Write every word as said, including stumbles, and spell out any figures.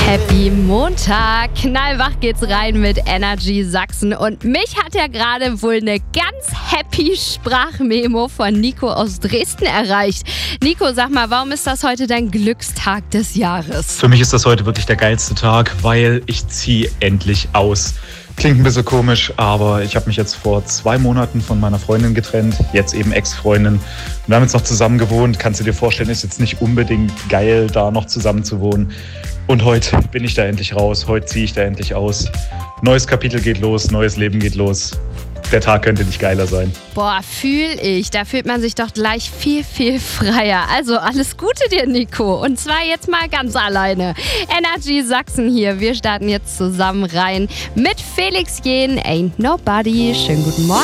Happy Montag. Knallwach geht's rein mit Energy Sachsen. Und mich hat ja gerade wohl eine ganz happy Sprachmemo von Nico aus Dresden erreicht. Nico, sag mal, warum ist das heute dein Glückstag des Jahres? Für mich ist das heute wirklich der geilste Tag, weil ich ziehe endlich aus. Klingt ein bisschen komisch, aber ich habe mich jetzt vor zwei Monaten von meiner Freundin getrennt, jetzt eben Ex-Freundin. Wir haben jetzt noch zusammen gewohnt. Kannst du dir vorstellen, ist jetzt nicht unbedingt geil, da noch zusammen zu wohnen. Und heute bin ich da endlich raus, heute ziehe ich da endlich aus. Neues Kapitel geht los, neues Leben geht los. Der Tag könnte nicht geiler sein. Boah, fühl ich. Da fühlt man sich doch gleich viel, viel freier. Also alles Gute dir, Nico. Und zwar jetzt mal ganz alleine. Energy Sachsen hier. Wir starten jetzt zusammen rein mit Felix Jähn, Ain't Nobody. Schönen guten Morgen.